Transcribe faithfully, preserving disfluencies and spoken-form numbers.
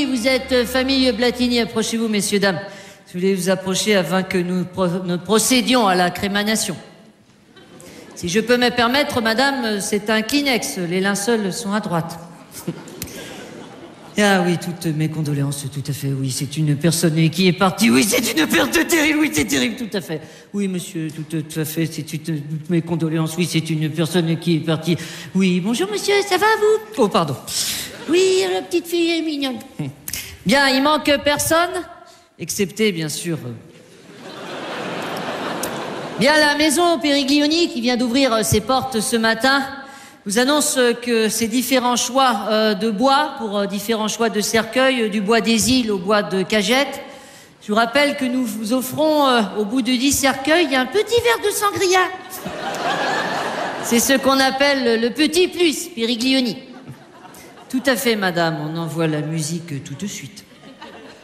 oui, vous êtes famille Blatini. Approchez-vous, messieurs, dames. Si vous voulez vous approcher afin que nous, pro nous procédions à la crémation. Si je peux me permettre, madame, c'est un Kleenex. Les linceuls sont à droite. Ah oui, toutes mes condoléances, tout à fait. Oui, c'est une personne qui est partie. Oui, c'est une perte terrible. Oui, c'est terrible, tout à fait. Oui, monsieur, tout, tout à fait. C'est toutes mes condoléances. Oui, c'est une personne qui est partie. Oui, bonjour, monsieur, ça va, vous? Oh, pardon. Oui, la petite fille est mignonne. Bien, il manque personne, excepté, bien sûr... Bien, la maison Périglioni, qui vient d'ouvrir ses portes ce matin, vous annonce que ces différents choix euh, de bois, pour euh, différents choix de cercueil, du bois des îles au bois de cagette, je vous rappelle que nous vous offrons, euh, au bout de dix cercueils, un petit verre de sangria. C'est ce qu'on appelle le petit plus, Périglioni. Tout à fait, madame, on envoie la musique tout de suite.